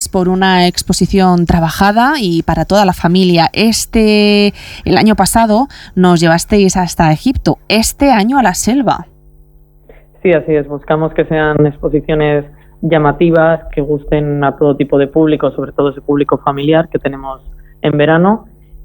por una exposición trabajada y para toda la familia. El año pasado nos llevasteis hasta Egipto, este año a la selva. Sí, así es. Buscamos que sean exposiciones llamativas, que gusten a todo tipo de público, sobre todo ese público familiar que tenemos en verano.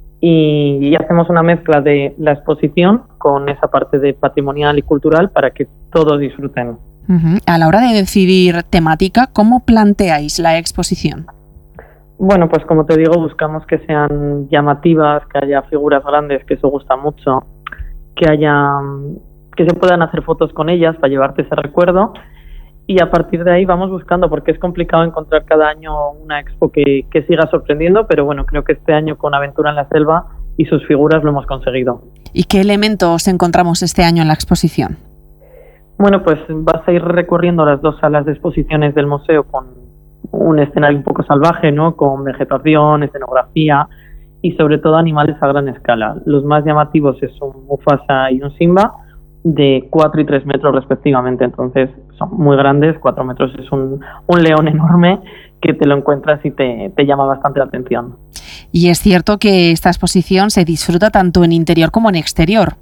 Y hacemos una mezcla de la exposición con esa parte de patrimonial y cultural para que todos disfruten. A la hora de decidir temática, ¿cómo planteáis la exposición? Bueno, pues como te digo, buscamos que sean llamativas, que haya figuras grandes, que eso gusta mucho, que se puedan hacer fotos con ellas para llevarte ese recuerdo. Y a partir de ahí vamos buscando, porque es complicado encontrar cada año una expo que siga sorprendiendo, pero bueno, creo que este año con Aventura en la Selva y sus figuras lo hemos conseguido. ¿Y qué elementos encontramos este año en la exposición? Bueno, pues vas a ir recorriendo las 2 salas de exposiciones del museo con un escenario un poco salvaje, ¿no? Con vegetación, escenografía y sobre todo animales a gran escala. Los más llamativos es un Mufasa y un Simba, de 4 y 3 metros respectivamente, entonces son muy grandes. 4 metros es un león enorme que te lo encuentras y te llama bastante la atención. Y es cierto que esta exposición se disfruta tanto en interior como en exterior.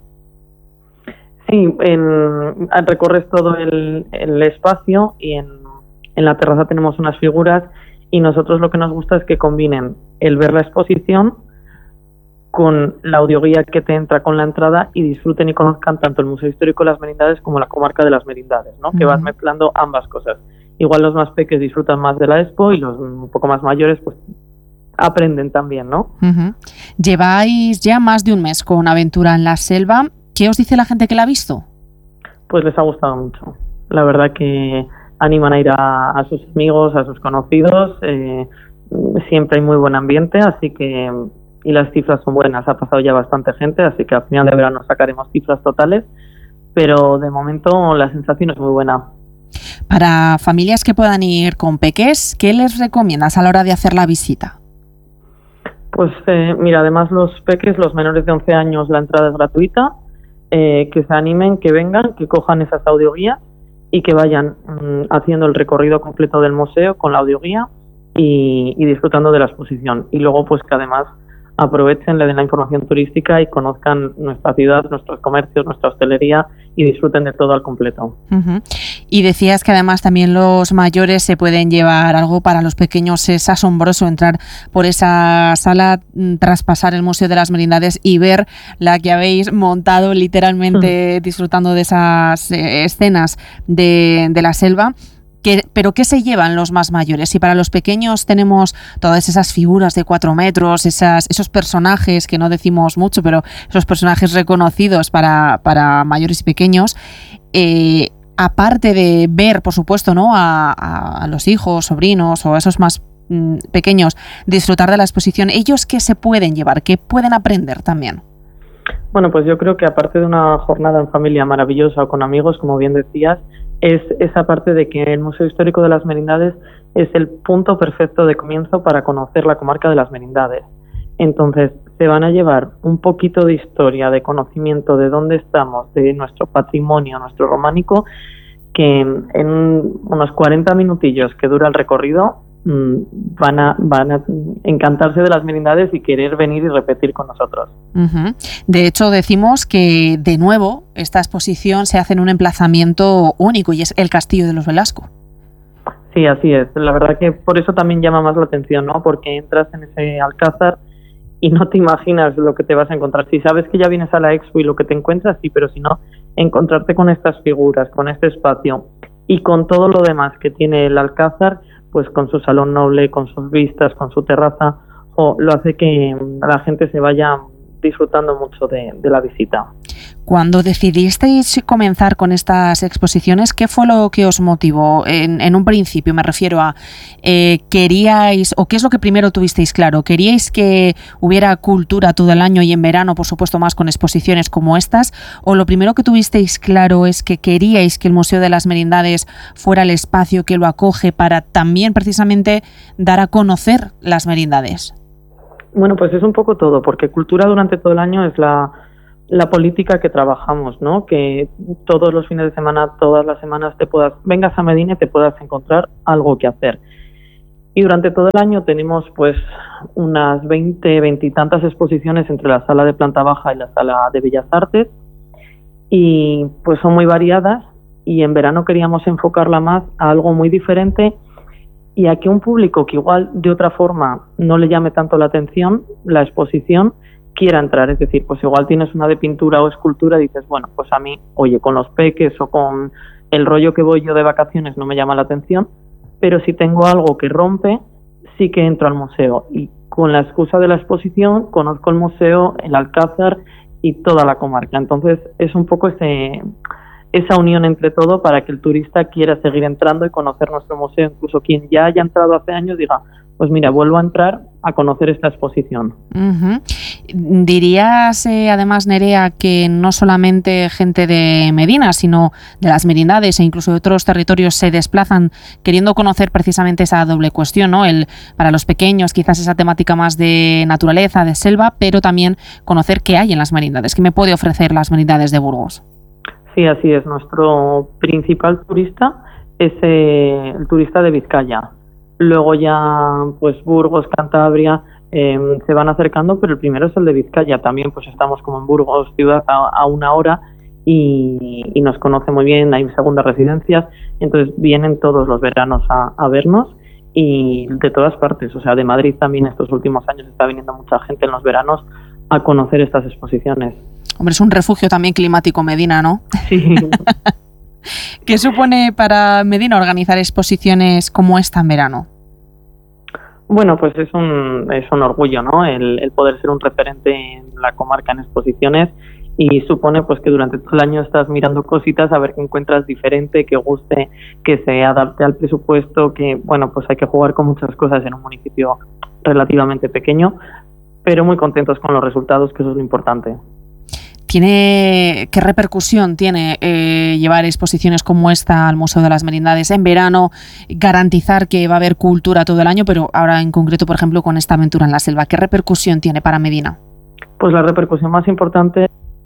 Sí, recorres todo el espacio y en la terraza tenemos unas figuras y nosotros lo que nos gusta es que combinen el ver la exposición con la audioguía que te entra con la entrada y disfruten y conozcan tanto el Museo Histórico de las Merindades como la comarca de las Merindades, ¿no? Que vas mezclando ambas cosas. Igual los más pequeños disfrutan más de la expo y los un poco más mayores pues aprenden también, ¿no? Lleváis ya más de un mes con Aventura en la Selva. ¿Qué os dice la gente que la ha visto? Pues les ha gustado mucho. La verdad que animan a ir a sus amigos, a sus conocidos. Siempre hay muy buen ambiente, así que... Y las cifras son buenas, ha pasado ya bastante gente, así que a final de verano sacaremos cifras totales, pero de momento la sensación es muy buena. Para familias que puedan ir con peques, ¿qué les recomiendas a la hora de hacer la visita? Pues mira, además los peques, los menores de 11 años, la entrada es gratuita, que se animen, que vengan, que cojan esas audioguías y que vayan haciendo el recorrido completo del museo con la audioguía y disfrutando de la exposición. Y luego pues que además aprovechen, le den la información turística y conozcan nuestra ciudad, nuestros comercios, nuestra hostelería y disfruten de todo al completo. Y decías que además también los mayores se pueden llevar algo. Para los pequeños es asombroso entrar por esa sala, traspasar el Museo de las Merindades y ver la que habéis montado literalmente disfrutando de esas escenas de la selva. ¿Pero qué se llevan los más mayores? Y para los pequeños tenemos todas esas figuras de 4 metros, esos personajes que no decimos mucho, pero esos personajes reconocidos para mayores y pequeños. Aparte de ver, por supuesto, ¿no? a los hijos, sobrinos o a esos más pequeños disfrutar de la exposición, ¿ellos qué se pueden llevar? ¿Qué pueden aprender también? Bueno, pues yo creo que aparte de una jornada en familia maravillosa o con amigos, como bien decías, es esa parte de que el Museo Histórico de las Merindades es el punto perfecto de comienzo para conocer la comarca de las Merindades. Entonces, se van a llevar un poquito de historia, de conocimiento de dónde estamos, de nuestro patrimonio, nuestro románico, que en unos 40 minutillos que dura el recorrido van a encantarse de las Merindades y querer venir y repetir con nosotros. De hecho, decimos que de nuevo esta exposición se hace en un emplazamiento único y es el Castillo de los Velasco. Sí, así es. La verdad que por eso también llama más la atención, ¿no? Porque entras en ese alcázar y no te imaginas lo que te vas a encontrar. Si sabes que ya vienes a la expo y lo que te encuentras, sí, pero si no, encontrarte con estas figuras, con este espacio y con todo lo demás que tiene el alcázar, pues con su salón noble, con sus vistas, con su terraza, lo hace que la gente se vaya disfrutando mucho de la visita. Cuando decidisteis comenzar con estas exposiciones, ¿qué fue lo que os motivó? En un principio me refiero a, ¿queríais, o qué es lo que primero tuvisteis claro? ¿Queríais que hubiera cultura todo el año y en verano, por supuesto, más con exposiciones como estas? ¿O lo primero que tuvisteis claro es que queríais que el Museo de las Merindades fuera el espacio que lo acoge para también precisamente dar a conocer las merindades? Bueno, pues es un poco todo, porque cultura durante todo el año es la política que trabajamos, ¿no? Que todos los fines de semana, todas las semanas vengas a Medina y te puedas encontrar algo que hacer. Y durante todo el año tenemos pues unas 20 y tantas exposiciones entre la sala de planta baja y la sala de Bellas Artes, y pues son muy variadas, y en verano queríamos enfocarla más a algo muy diferente y a que un público que igual de otra forma no le llame tanto la atención la exposición quiera entrar. Es decir, pues igual tienes una de pintura o escultura y dices, bueno, pues a mí, oye, con los peques o con el rollo que voy yo de vacaciones no me llama la atención, pero si tengo algo que rompe, sí que entro al museo, y con la excusa de la exposición conozco el museo, el Alcázar y toda la comarca. Entonces es un poco esa unión entre todo para que el turista quiera seguir entrando y conocer nuestro museo. Incluso quien ya haya entrado hace años diga, pues mira, vuelvo a entrar a conocer esta exposición. Dirías, además, Nerea, que no solamente gente de Medina, sino de las merindades e incluso de otros territorios se desplazan queriendo conocer precisamente esa doble cuestión, ¿no? Para los pequeños, quizás esa temática más de naturaleza, de selva, pero también conocer qué hay en las merindades, qué me puede ofrecer las merindades de Burgos. Sí, así es. Nuestro principal turista es el turista de Vizcaya. Luego ya, pues Burgos, Cantabria, se van acercando, pero el primero es el de Vizcaya. También pues estamos como en Burgos, ciudad a 1 hora, y nos conoce muy bien, hay segundas residencias, entonces vienen todos los veranos a vernos, y de todas partes. O sea, de Madrid también estos últimos años está viniendo mucha gente en los veranos a conocer estas exposiciones. Hombre, es un refugio también climático Medina, ¿no? Sí. ¿Qué supone para Medina organizar exposiciones como esta en verano? Bueno, pues es un orgullo, ¿no? El poder ser un referente en la comarca en exposiciones, y supone pues que durante todo el año estás mirando cositas a ver qué encuentras diferente, que guste, que se adapte al presupuesto, que bueno, pues hay que jugar con muchas cosas en un municipio relativamente pequeño, pero muy contentos con los resultados, que eso es lo importante. ¿Qué repercusión tiene llevar exposiciones como esta al Museo de las Merindades en verano, garantizar que va a haber cultura todo el año, pero ahora en concreto, por ejemplo, con esta aventura en la selva? ¿Qué repercusión tiene para Medina? Pues la repercusión más importante...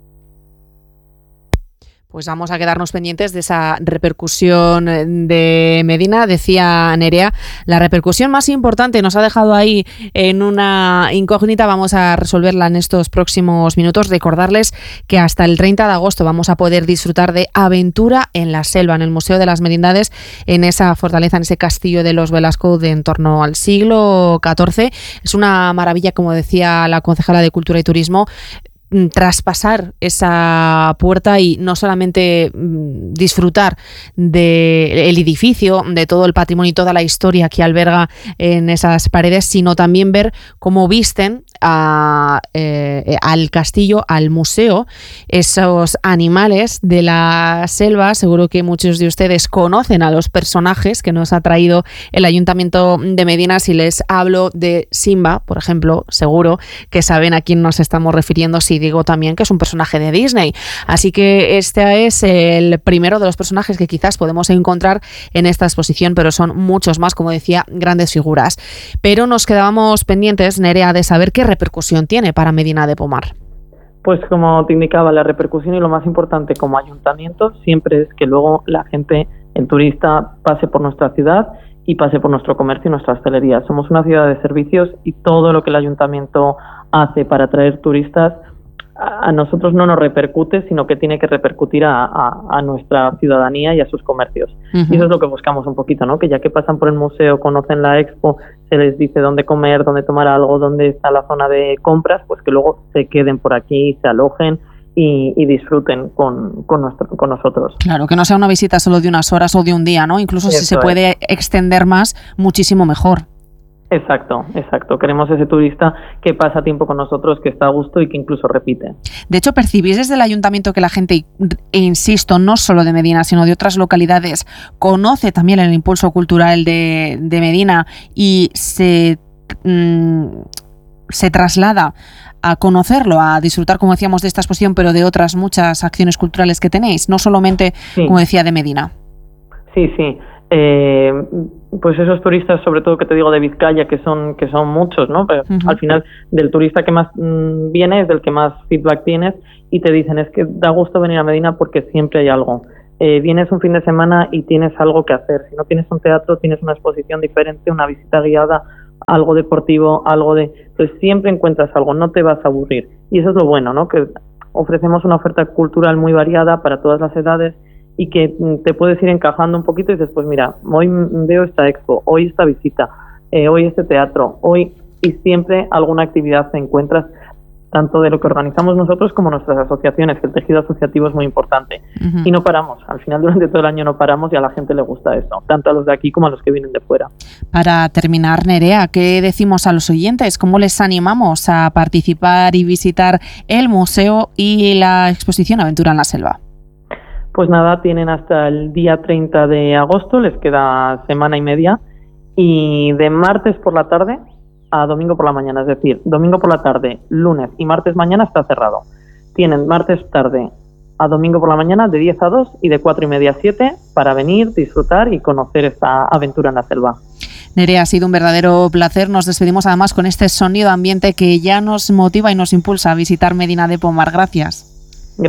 Pues vamos a quedarnos pendientes de esa repercusión de Medina. Decía Nerea, la repercusión más importante nos ha dejado ahí en una incógnita. Vamos a resolverla en estos próximos minutos. Recordarles que hasta el 30 de agosto vamos a poder disfrutar de Aventura en la Selva, en el Museo de las Merindades, en esa fortaleza, en ese castillo de los Velasco de en torno al siglo XIV. Es una maravilla, como decía la concejala de Cultura y Turismo, traspasar esa puerta y no solamente disfrutar del edificio, de todo el patrimonio y toda la historia que alberga en esas paredes, sino también ver cómo visten al castillo, al museo, esos animales de la selva. Seguro que muchos de ustedes conocen a los personajes que nos ha traído el Ayuntamiento de Medina. Si les hablo de Simba, por ejemplo, seguro que saben a quién nos estamos refiriendo si digo también que es un personaje de Disney. Así que este es el primero de los personajes que quizás podemos encontrar en esta exposición, pero son muchos más, como decía, grandes figuras. Pero nos quedábamos pendientes, Nerea, de saber qué repercusión tiene para Medina de Pomar. Pues como te indicaba, la repercusión y lo más importante como ayuntamiento siempre es que luego la gente, el turista, pase por nuestra ciudad y pase por nuestro comercio y nuestra hostelería. Somos una ciudad de servicios, y todo lo que el ayuntamiento hace para atraer turistas a nosotros no nos repercute, sino que tiene que repercutir a nuestra ciudadanía y a sus comercios. Uh-huh. Y eso es lo que buscamos un poquito, ¿no? Que ya que pasan por el museo, conocen la expo, se les dice dónde comer, dónde tomar algo, dónde está la zona de compras, pues que luego se queden por aquí, se alojen y disfruten con nosotros. Claro, que no sea una visita solo de unas horas o de un día, ¿no? Incluso si se puede extender más, muchísimo mejor. Exacto. Queremos ese turista que pasa tiempo con nosotros, que está a gusto y que incluso repite. De hecho, ¿percibís desde el ayuntamiento que la gente, e insisto, no solo de Medina, sino de otras localidades, conoce también el impulso cultural de Medina y se traslada a conocerlo, a disfrutar, como decíamos, de esta exposición, pero de otras muchas acciones culturales que tenéis, no solamente, como decía, de Medina? Sí. Pues esos turistas, sobre todo que te digo de Vizcaya, que son muchos, ¿no? Pero uh-huh. Al final, del turista que más viene es del que más feedback tienes, y te dicen, es que da gusto venir a Medina porque siempre hay algo. vienes un fin de semana y tienes algo que hacer. Si no tienes un teatro, tienes una exposición diferente, una visita guiada, algo deportivo, pues siempre encuentras algo, no te vas a aburrir. Y eso es lo bueno, ¿no? Que ofrecemos una oferta cultural muy variada para todas las edades y que te puedes ir encajando un poquito y dices, pues mira, hoy veo esta expo, hoy esta visita, hoy este teatro, y siempre alguna actividad te encuentras, tanto de lo que organizamos nosotros como nuestras asociaciones, que el tejido asociativo es muy importante. Uh-huh. Y no paramos, al final durante todo el año no paramos y a la gente le gusta eso, tanto a los de aquí como a los que vienen de fuera. Para terminar, Nerea, ¿qué decimos a los oyentes? ¿Cómo les animamos a participar y visitar el museo y la exposición Aventura en la Selva? Pues nada, tienen hasta el día 30 de agosto, les queda semana y media, y de martes por la tarde a domingo por la mañana, es decir, domingo por la tarde, lunes y martes mañana está cerrado. Tienen martes tarde a domingo por la mañana de 10 a 2 y de 4:30 a 7 para venir, disfrutar y conocer esta aventura en la selva. Nerea, ha sido un verdadero placer. Nos despedimos además con este sonido ambiente que ya nos motiva y nos impulsa a visitar Medina de Pomar. Gracias.